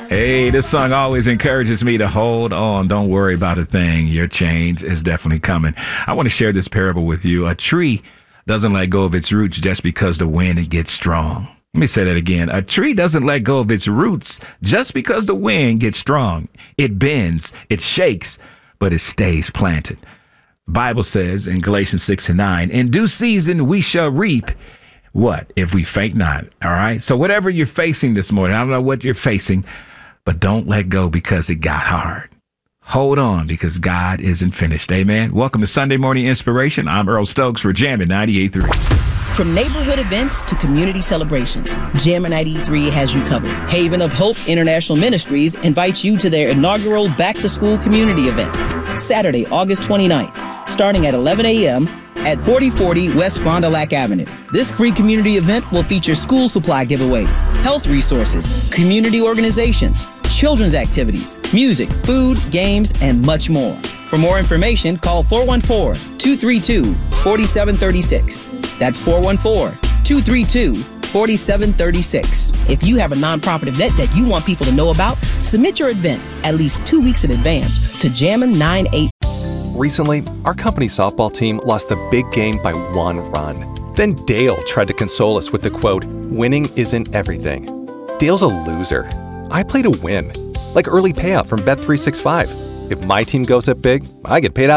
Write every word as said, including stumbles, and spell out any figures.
Hey, this song always encourages me to hold on. Don't worry about a thing. Your change is definitely coming. I want to share this parable with you. A tree doesn't let go of its roots just because the wind gets strong. Let me say that again. A tree doesn't let go of its roots just because the wind gets strong. It bends, it shakes, but it stays planted. The Bible says in Galatians six and nine, in due season we shall reap what? If we faint not. All right. So whatever you're facing this morning, I don't know what you're facing, but don't let go because it got hard. Hold on because God isn't finished. Amen. Welcome to Sunday Morning Inspiration. I'm Earl Stokes for Jammin' ninety-eight point three. From neighborhood events to community celebrations, Jammin' ninety-eight point three has you covered. Haven of Hope International Ministries invites you to their inaugural back-to-school community event, Saturday, August twenty-ninth, starting at eleven a.m. at forty forty West Fond du Lac Avenue. This free community event will feature school supply giveaways, health resources, community organizations, children's activities, music, food, games, and much more. For more information, call four one four, two three two, four seven three six. That's four one four, two three two, four seven three six. If you have a nonprofit event that you want people to know about, submit your event at least two weeks in advance to Jammin' ninety-eight. Recently, our company softball team lost the big game by one run. Then Dale tried to console us with the quote, winning isn't everything. Dale's a loser. I play to win, like early payout from Bet three sixty-five. If my team goes up big, I get paid out.